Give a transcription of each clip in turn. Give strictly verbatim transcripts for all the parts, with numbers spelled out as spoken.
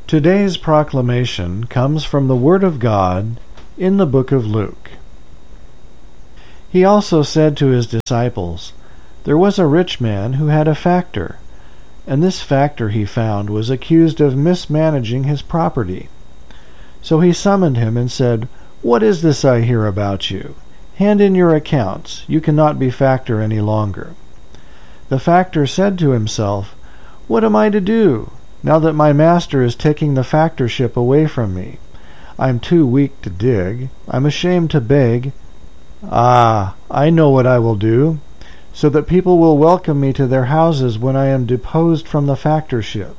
Today's proclamation comes from the Word of God in the book of Luke. He also said to his disciples, "There was a rich man who had a factor, and this factor he found was accused of mismanaging his property. So he summoned him and said, 'What is this I hear about you? Hand in your accounts. You cannot be factor any longer.' The factor said to himself, 'What am I to do, now that my master is taking the factorship away from me? I'm too weak to dig. I'm ashamed to beg. Ah, I know what I will do, so that people will welcome me to their houses when I am deposed from the factorship.'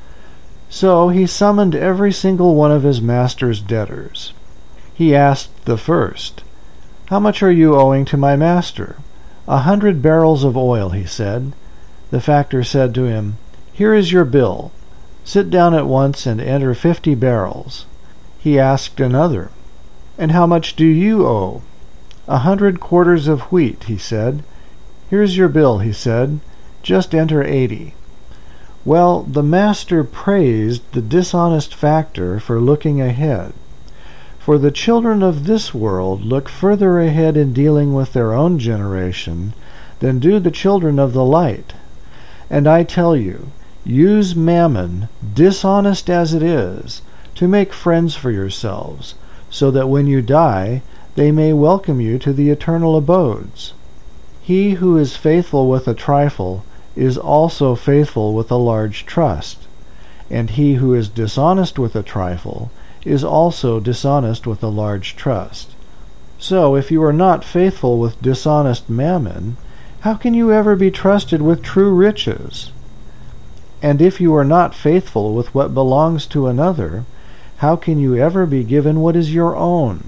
So he summoned every single one of his master's debtors. He asked the first, 'How much are you owing to my master?' 'A hundred barrels of oil,' he said. The factor said to him, 'Here is your bill. Sit down at once and enter fifty barrels.' He asked another, 'And how much do you owe?' 'A hundred quarters of wheat,' he said. 'Here's your bill,' he said. 'Just enter eighty.' Well, the master praised the dishonest factor for looking ahead. For the children of this world look further ahead in dealing with their own generation than do the children of the light. And I tell you, use mammon, dishonest as it is, to make friends for yourselves, so that when you die, they may welcome you to the eternal abodes. He who is faithful with a trifle is also faithful with a large trust, and he who is dishonest with a trifle is also dishonest with a large trust. So if you are not faithful with dishonest mammon, how can you ever be trusted with true riches? And if you are not faithful with what belongs to another, how can you ever be given what is your own?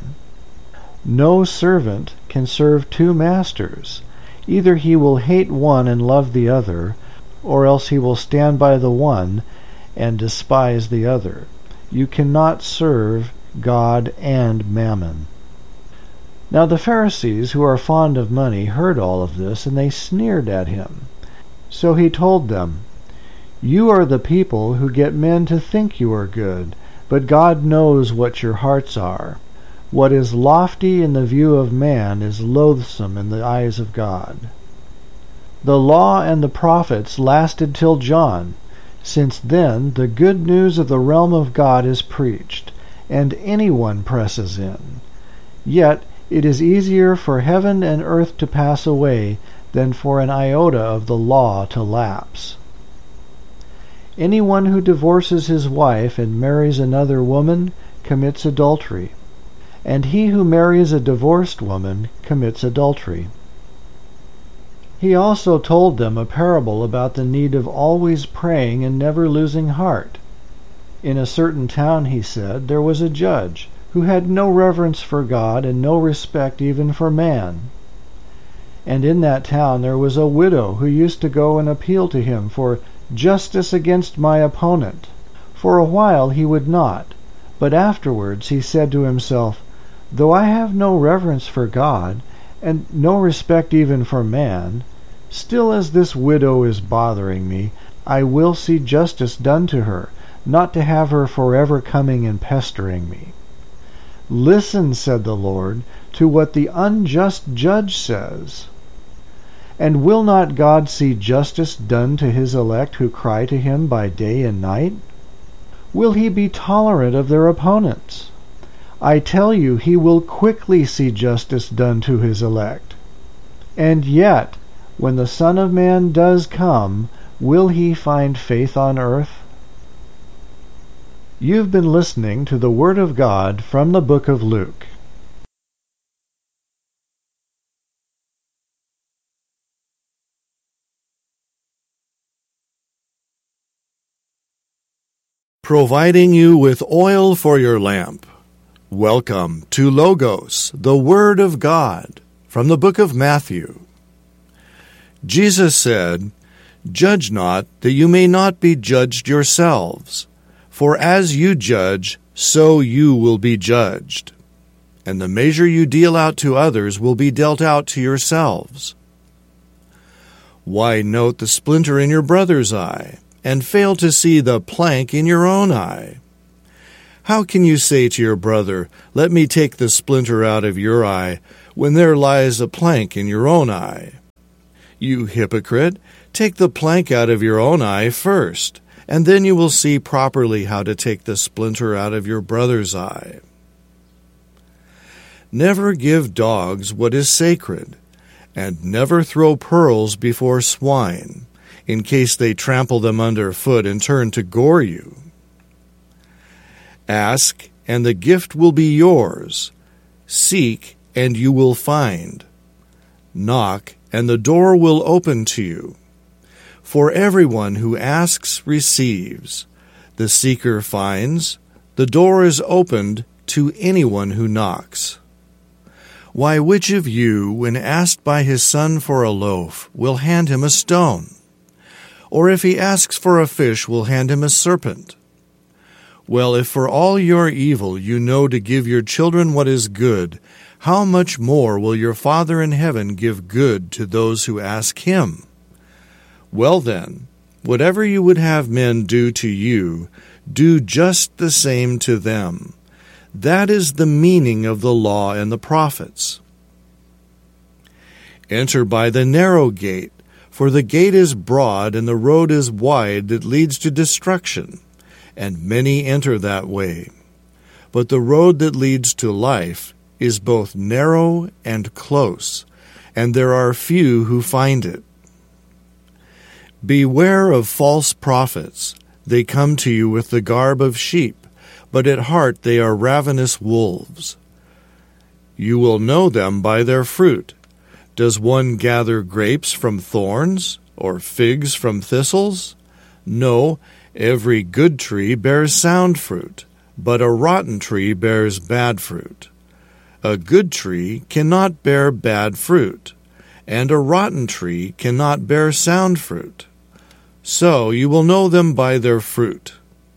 No servant can serve two masters. Either he will hate one and love the other, or else he will stand by the one and despise the other. You cannot serve God and mammon." Now the Pharisees, who are fond of money, heard all of this, and they sneered at him. So he told them, "You are the people who get men to think you are good, but God knows what your hearts are. What is lofty in the view of man is loathsome in the eyes of God. The law and the prophets lasted till John. Since then the good news of the realm of God is preached, and anyone presses in. Yet it is easier for heaven and earth to pass away than for an iota of the law to lapse. Anyone who divorces his wife and marries another woman commits adultery, and he who marries a divorced woman commits adultery." He also told them a parable about the need of always praying and never losing heart. In a certain town, he said, there was a judge who had no reverence for God and no respect even for man. And in that town there was a widow who used to go and appeal to him for justice against my opponent. For a while he would not, but afterwards he said to himself, "Though I have no reverence for God, and no respect even for man, still as this widow is bothering me, I will see justice done to her, not to have her forever coming and pestering me." "Listen," said the Lord, "to what the unjust judge says. And will not God see justice done to his elect who cry to him by day and night? Will he be tolerant of their opponents? I tell you, he will quickly see justice done to his elect. And yet, when the Son of Man does come, will he find faith on earth?" You've been listening to the Word of God from the book of Luke. Providing you with oil for your lamp. Welcome to Logos, the Word of God, from the book of Matthew. Jesus said, "Judge not, that you may not be judged yourselves. For as you judge, so you will be judged. And the measure you deal out to others will be dealt out to yourselves. Why note the splinter in your brother's eye, and fail to see the plank in your own eye? How can you say to your brother, 'Let me take the splinter out of your eye,' when there lies a plank in your own eye? You hypocrite, take the plank out of your own eye first, and then you will see properly how to take the splinter out of your brother's eye. Never give dogs what is sacred, and never throw pearls before swine, in case they trample them underfoot and turn to gore you. Ask, and the gift will be yours. Seek, and you will find. Knock, and the door will open to you. For everyone who asks receives. The seeker finds. The door is opened to anyone who knocks. Why, which of you, when asked by his son for a loaf, will hand him a stone? Or if he asks for a fish, will hand him a serpent? Well, if for all your evil you know to give your children what is good, how much more will your Father in heaven give good to those who ask him? Well then, whatever you would have men do to you, do just the same to them. That is the meaning of the law and the prophets. Enter by the narrow gate, for the gate is broad and the road is wide that leads to destruction, and many enter that way. But the road that leads to life is both narrow and close, and there are few who find it. Beware of false prophets. They come to you with the garb of sheep, but at heart they are ravenous wolves. You will know them by their fruit. Does one gather grapes from thorns, or figs from thistles? No, every good tree bears sound fruit, but a rotten tree bears bad fruit. A good tree cannot bear bad fruit, and a rotten tree cannot bear sound fruit. So you will know them by their fruit.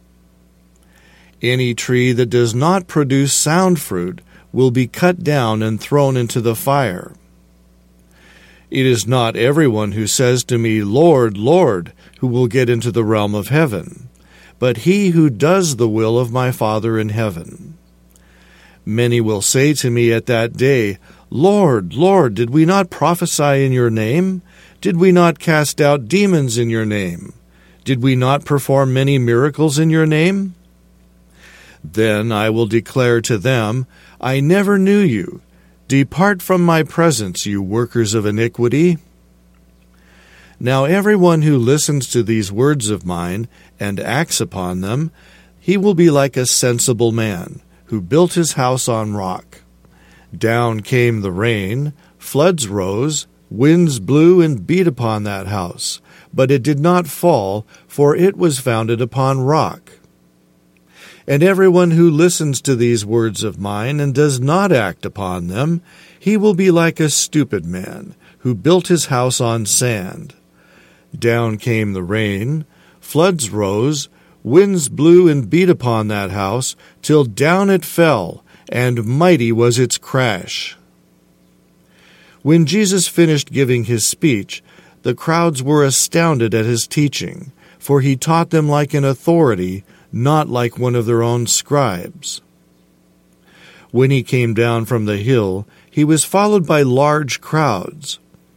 Any tree that does not produce sound fruit will be cut down and thrown into the fire. It is not everyone who says to me, 'Lord, Lord,' who will get into the realm of heaven, but he who does the will of my Father in heaven. Many will say to me at that day, 'Lord, Lord, did we not prophesy in your name? Did we not cast out demons in your name? Did we not perform many miracles in your name?' Then I will declare to them, 'I never knew you. Depart from my presence, you workers of iniquity.' Now everyone who listens to these words of mine and acts upon them, he will be like a sensible man who built his house on rock. Down came the rain, floods rose, winds blew and beat upon that house, but it did not fall, for it was founded upon rock. And everyone who listens to these words of mine and does not act upon them, he will be like a stupid man who built his house on sand. Down came the rain, floods rose, winds blew and beat upon that house, till down it fell, and mighty was its crash." When Jesus finished giving his speech, the crowds were astounded at his teaching, for he taught them like an authority, not like one of their own scribes. When he came down from the hill, he was followed by large crowds.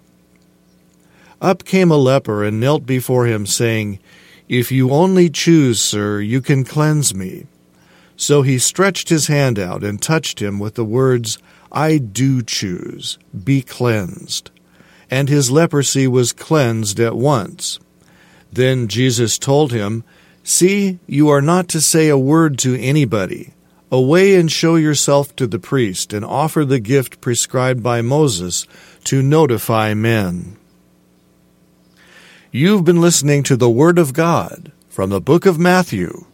Up came a leper and knelt before him, saying, "If you only choose, sir, you can cleanse me." So he stretched his hand out and touched him with the words, "I do choose, be cleansed." And his leprosy was cleansed at once. Then Jesus told him, "See, you are not to say a word to anybody. Away and show yourself to the priest, and offer the gift prescribed by Moses to notify men." You've been listening to the Word of God from the book of Matthew.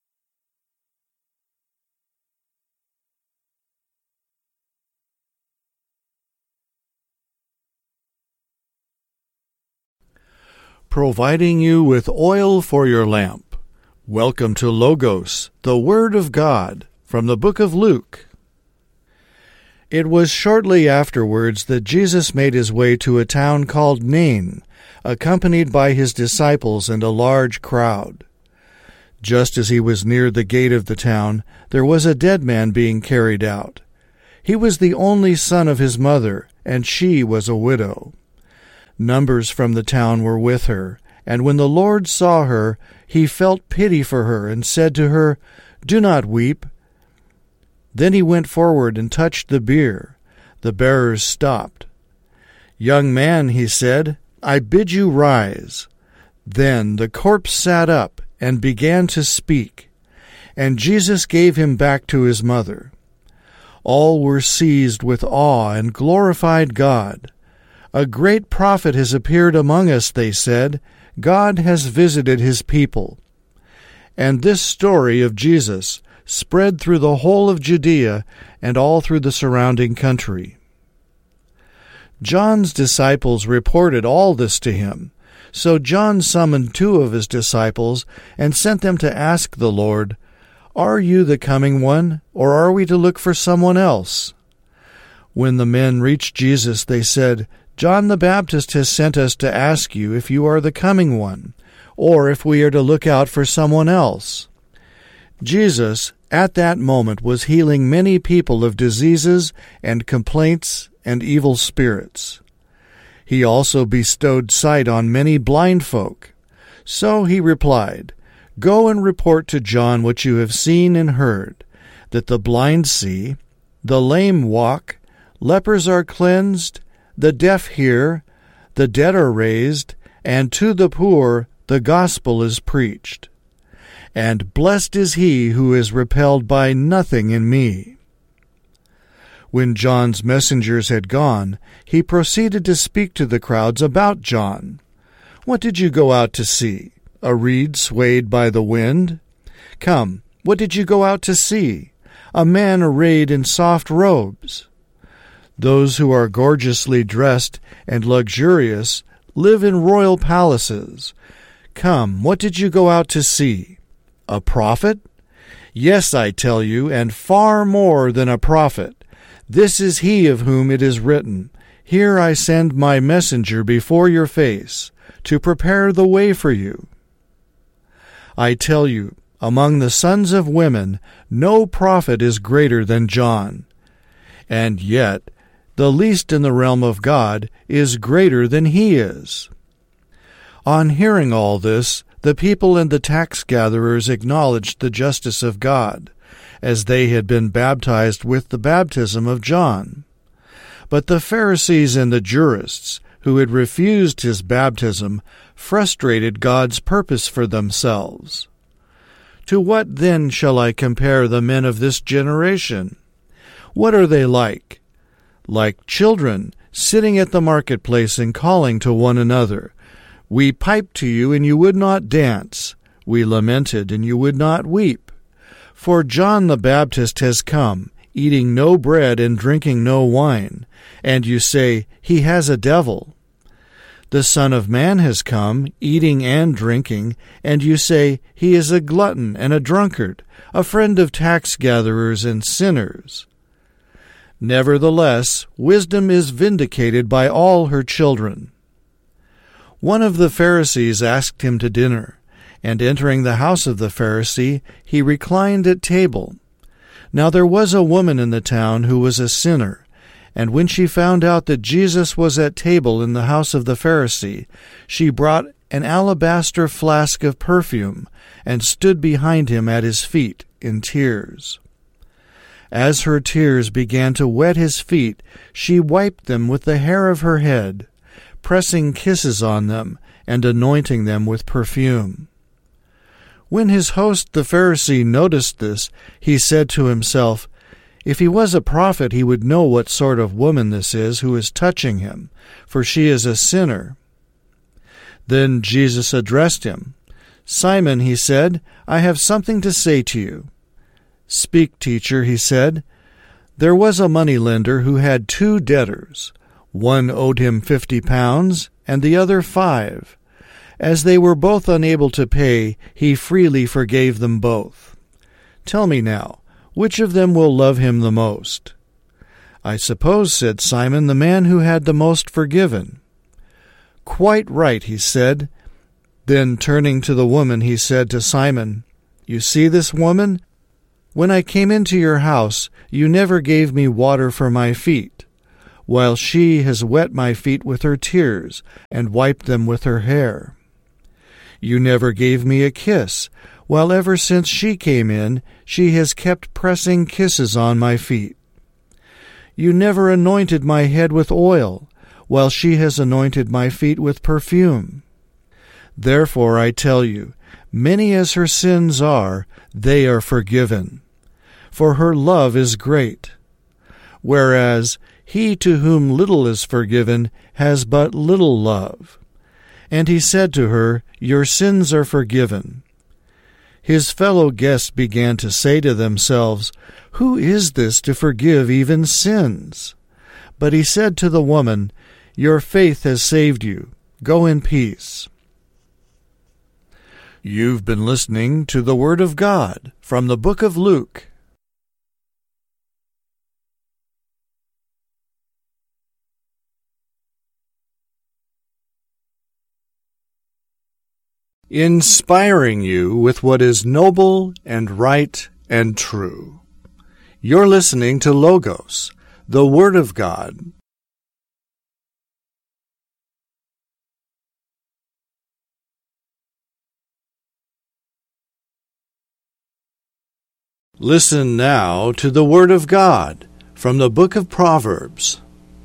Providing you with oil for your lamp. Welcome to Logos, the Word of God, from the book of Luke. It was shortly afterwards that Jesus made his way to a town called Nain, accompanied by his disciples and a large crowd. Just as he was near the gate of the town, there was a dead man being carried out. He was the only son of his mother, and she was a widow. Numbers from the town were with her, and when the Lord saw her, he felt pity for her, and said to her, "Do not weep." Then he went forward and touched the bier. The bearers stopped. "Young man," he said, "I bid you rise." Then the corpse sat up and began to speak, and Jesus gave him back to his mother. All were seized with awe and glorified God. "A great prophet has appeared among us," they said. "God has visited his people." And this story of Jesus spread through the whole of Judea and all through the surrounding country. John's disciples reported all this to him. So John summoned two of his disciples and sent them to ask the Lord, "Are you the coming one, or are we to look for someone else?" When the men reached Jesus, they said, "John the Baptist has sent us to ask you if you are the coming one, or if we are to look out for someone else." Jesus, at that moment, was healing many people of diseases and complaints and evil spirits. He also bestowed sight on many blind folk. So he replied, "Go and report to John what you have seen and heard, that the blind see, the lame walk, lepers are cleansed, the deaf hear, the dead are raised, and to the poor the gospel is preached. And blessed is he who is repelled by nothing in me." When John's messengers had gone, he proceeded to speak to the crowds about John. "What did you go out to see? A reed swayed by the wind? Come, what did you go out to see? A man arrayed in soft robes? Those who are gorgeously dressed and luxurious live in royal palaces. Come, what did you go out to see? A prophet? Yes, I tell you, and far more than a prophet. This is he of whom it is written, 'Here I send my messenger before your face, to prepare the way for you.' I tell you, among the sons of women, no prophet is greater than John. And yet, the least in the realm of God is greater than he is." On hearing all this, the people and the tax gatherers acknowledged the justice of God, as they had been baptized with the baptism of John. But the Pharisees and the jurists, who had refused his baptism, frustrated God's purpose for themselves. "To what then shall I compare the men of this generation? What are they like? Like children sitting at the marketplace and calling to one another, 'We piped to you, and you would not dance. We lamented, and you would not weep. For John the Baptist has come, eating no bread and drinking no wine, and you say, He has a devil. The Son of Man has come, eating and drinking, and you say, He is a glutton and a drunkard, a friend of tax gatherers and sinners. Nevertheless, wisdom is vindicated by all her children." One of the Pharisees asked him to dinner, and entering the house of the Pharisee, he reclined at table. Now there was a woman in the town who was a sinner, and when she found out that Jesus was at table in the house of the Pharisee, she brought an alabaster flask of perfume, and stood behind him at his feet in tears. As her tears began to wet his feet, she wiped them with the hair of her head, pressing kisses on them and anointing them with perfume. When his host the Pharisee noticed this, he said to himself, "If he was a prophet, he would know what sort of woman this is who is touching him, for she is a sinner." Then Jesus addressed him. "Simon," he said, "I have something to say to you." "Speak, teacher," he said. "There was a moneylender who had two debtors. One owed him fifty pounds, and the other five. As they were both unable to pay, he freely forgave them both. Tell me now, which of them will love him the most?" "I suppose," said Simon, "the man who had the most forgiven." "Quite right," he said. Then turning to the woman, he said to Simon, You see this woman? When I came into your house, you never gave me water for my feet, while she has wet my feet with her tears and wiped them with her hair. You never gave me a kiss, while ever since she came in, she has kept pressing kisses on my feet. You never anointed my head with oil, while she has anointed my feet with perfume. Therefore I tell you, many as her sins are, they are forgiven, for her love is great. Whereas he to whom little is forgiven has but little love. And he said to her, Your sins are forgiven. His fellow guests began to say to themselves, Who is this to forgive even sins? But he said to the woman, Your faith has saved you. Go in peace. You've been listening to the Word of God from the book of Luke. Inspiring you with what is noble and right and true. You're listening to Logos, the Word of God. Listen now to the Word of God from the book of Proverbs.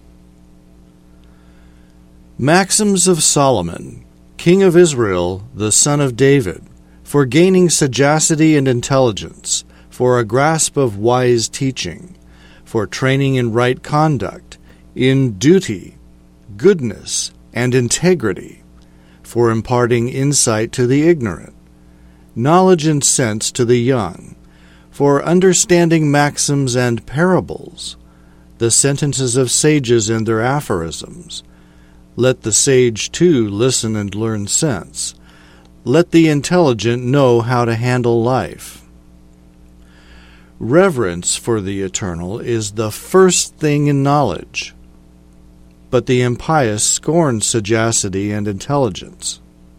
Maxims of Solomon, king of Israel, the son of David, for gaining sagacity and intelligence, for a grasp of wise teaching, for training in right conduct, in duty, goodness, and integrity, for imparting insight to the ignorant, knowledge and sense to the young, for understanding maxims and parables, the sentences of sages and their aphorisms. Let the sage, too, listen and learn sense. Let the intelligent know how to handle life. Reverence for the eternal is the first thing in knowledge, but the impious scorn sagacity and intelligence.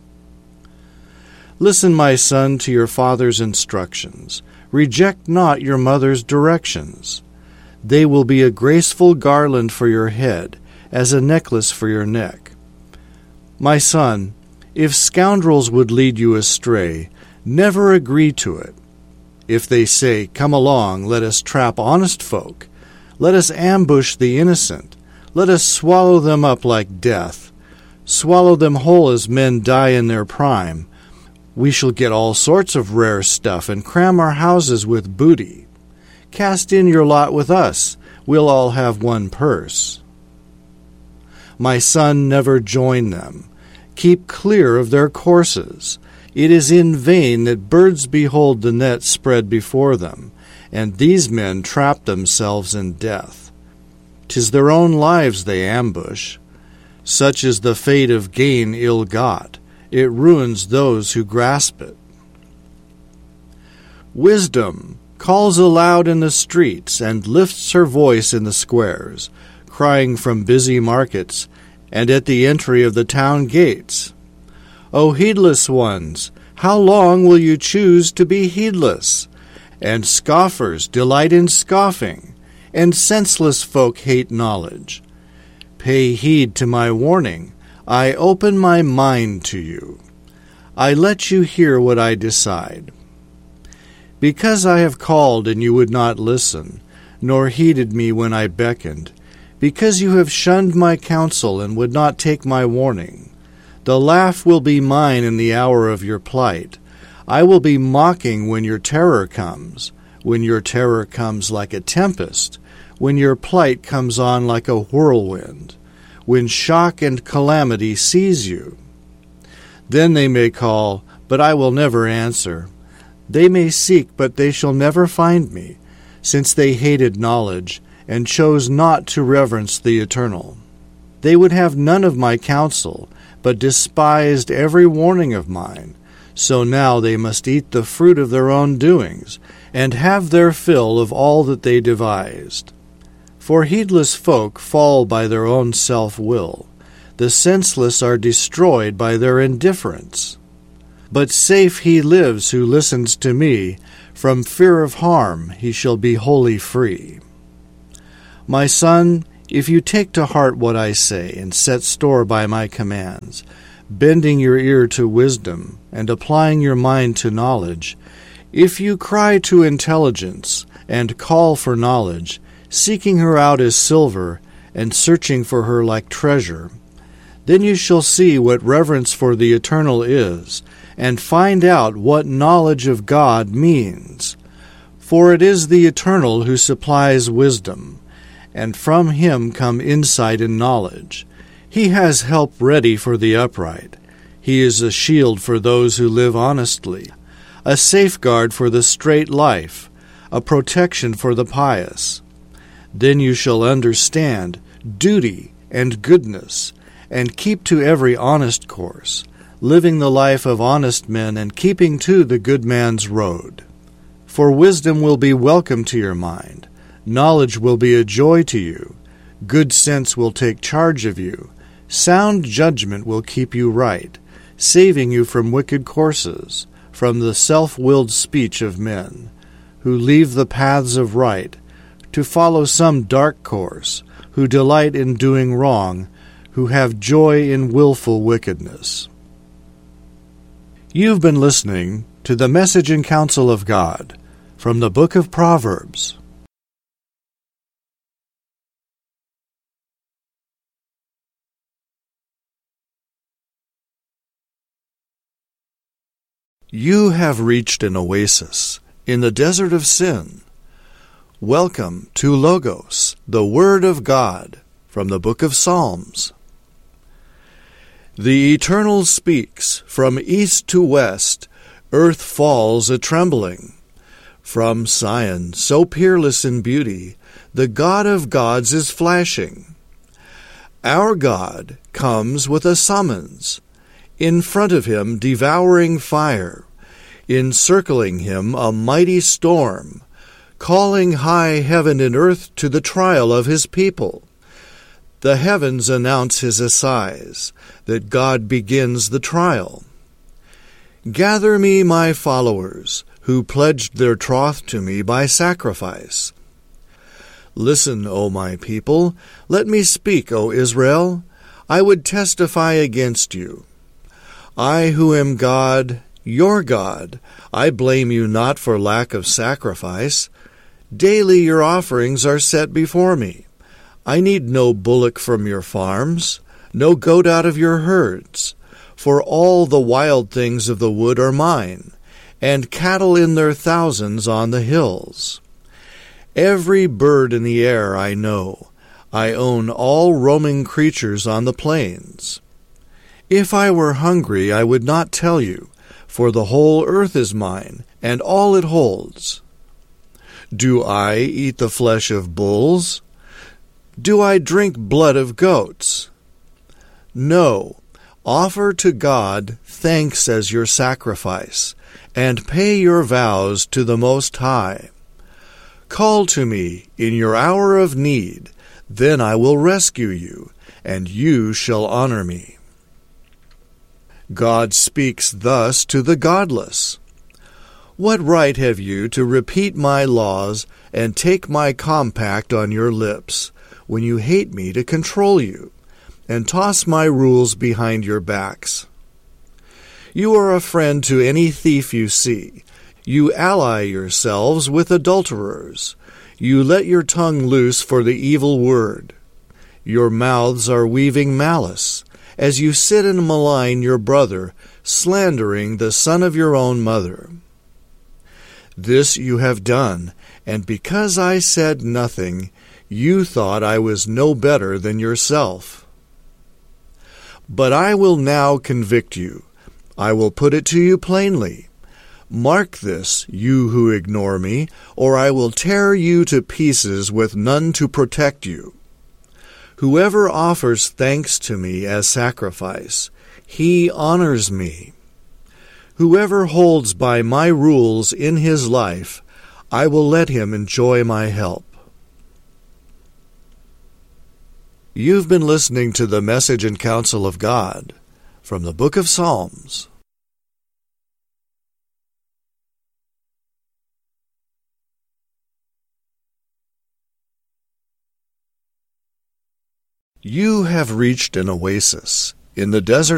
Listen, my son, to your father's instructions. Reject not your mother's directions. They will be a graceful garland for your head, as a necklace for your neck. My son, if scoundrels would lead you astray, never agree to it. If they say, Come along, let us trap honest folk, let us ambush the innocent, let us swallow them up like death, swallow them whole as men die in their prime, we shall get all sorts of rare stuff and cram our houses with booty. Cast in your lot with us, we'll all have one purse. My son, never join them. Keep clear of their courses. It is in vain that birds behold the net spread before them, and these men trap themselves in death. 'Tis their own lives they ambush. Such is the fate of gain ill-got. It ruins those who grasp it. Wisdom calls aloud in the streets and lifts her voice in the squares, crying from busy markets and at the entry of the town gates. O heedless ones, how long will you choose to be heedless? And scoffers delight in scoffing, and senseless folk hate knowledge. Pay heed to my warning. I open my mind to you. I let you hear what I decide. Because I have called and you would not listen, nor heeded me when I beckoned, because you have shunned my counsel and would not take my warning, the laugh will be mine in the hour of your plight. I will be mocking when your terror comes, when your terror comes like a tempest, when your plight comes on like a whirlwind, when shock and calamity seize you. Then they may call, but I will never answer. They may seek, but they shall never find me, since they hated knowledge, and chose not to reverence the eternal. They would have none of my counsel, but despised every warning of mine. So now they must eat the fruit of their own doings, and have their fill of all that they devised. For heedless folk fall by their own self-will. The senseless are destroyed by their indifference. But safe he lives who listens to me. From fear of harm he shall be wholly free. My son, if you take to heart what I say, and set store by my commands, bending your ear to wisdom, and applying your mind to knowledge, if you cry to intelligence, and call for knowledge, seeking her out as silver, and searching for her like treasure, then you shall see what reverence for the eternal is, and find out what knowledge of God means. For it is the eternal who supplies wisdom, and from him come insight and knowledge. He has help ready for the upright. He is a shield for those who live honestly, a safeguard for the straight life, a protection for the pious. Then you shall understand duty and goodness, and keep to every honest course, living the life of honest men and keeping to the good man's road. For wisdom will be welcome to your mind, knowledge will be a joy to you, good sense will take charge of you, sound judgment will keep you right, saving you from wicked courses, from the self-willed speech of men, who leave the paths of right, to follow some dark course, who delight in doing wrong, who have joy in willful wickedness. You've been listening to the Message and Counsel of God from the Book of Proverbs. You have reached an oasis in the desert of sin. Welcome to Logos, the Word of God, from the Book of Psalms. The Eternal speaks, from east to west, earth falls a-trembling. From Sion, so peerless in beauty, the God of gods is flashing. Our God comes with a summons, in front of him devouring fire, encircling him a mighty storm, calling high heaven and earth to the trial of his people. The heavens announce his assize, that God begins the trial. Gather me my followers, who pledged their troth to me by sacrifice. Listen, O my people, let me speak, O Israel. I would testify against you. I who am God, your God, I blame you not for lack of sacrifice. Daily your offerings are set before me. I need no bullock from your farms, no goat out of your herds, for all the wild things of the wood are mine, and cattle in their thousands on the hills. Every bird in the air I know. I own all roaming creatures on the plains. If I were hungry, I would not tell you, for the whole earth is mine, and all it holds. Do I eat the flesh of bulls? Do I drink blood of goats? No, offer to God thanks as your sacrifice, and pay your vows to the Most High. Call to me in your hour of need, then I will rescue you, and you shall honor me. God speaks thus to the godless. What right have you to repeat my laws and take my compact on your lips, when you hate me to control you, and toss my rules behind your backs? You are a friend to any thief you see. You ally yourselves with adulterers. You let your tongue loose for the evil word. Your mouths are weaving malice, as you sit and malign your brother, slandering the son of your own mother. This you have done, and because I said nothing, you thought I was no better than yourself. But I will now convict you. I will put it to you plainly. Mark this, you who ignore me, or I will tear you to pieces with none to protect you. Whoever offers thanks to me as sacrifice, he honors me. Whoever holds by my rules in his life, I will let him enjoy my help. You've been listening to the Message and Counsel of God from the Book of Psalms. You have reached an oasis in the desert